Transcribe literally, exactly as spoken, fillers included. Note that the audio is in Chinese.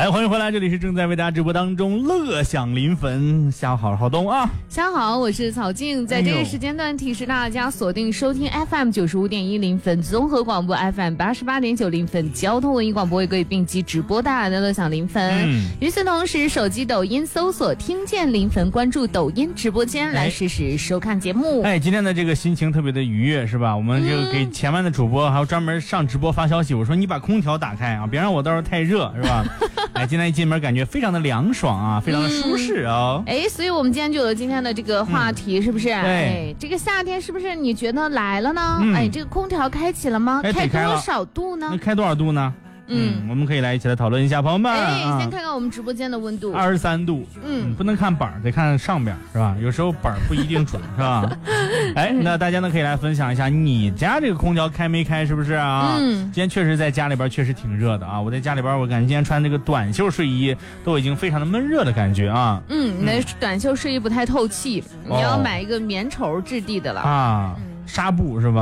来，欢迎回来，这里是正在为大家直播当中乐享临汾，下午好，好东啊。 下午好，我是曹静，在这个时间段提示大家锁定收听 F M 九十五点一临汾综合广播 F M 八十八点九临汾交通文艺广播为各位并机直播带来的乐享临汾。嗯，与此同时，手机抖音搜索听见临汾，关注抖音直播间来实时收看节目。 哎，今天的这个心情特别的愉悦，是吧？我们这个给前面的主播还有专门上直播发消息，我说你把空调打开啊，别让我到时候太热，是吧？哎，今天一进门感觉非常的凉爽啊，非常的舒适哦。 哎、嗯，所以我们今天就有今天的这个话题，嗯、是不是？ 对， 哎，这个夏天是不是你觉得来了呢？嗯、哎，这个空调开启了吗？ 哎、 开多少度呢？ 那开多少度呢？嗯，我们可以来一起来讨论一下，朋友们。 哎，先看看我们直播间的温度， 二十三度。嗯，不能看板儿，得看上边，是吧？有时候板儿不一定准，是吧？哎，那大家呢可以来分享一下，你家这个空调开没开，是不是啊？嗯，今天确实在家里边确实挺热的啊。我在家里边，我感觉今天穿这个短袖睡衣都已经非常的闷热的感觉啊。 嗯，你的短袖睡衣不太透气，嗯、你要买一个棉绸质地的了啊，纱布是吧？